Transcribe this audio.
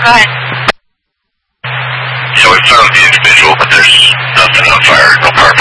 Go ahead. So we found the individual, but there's nothing on fire, no car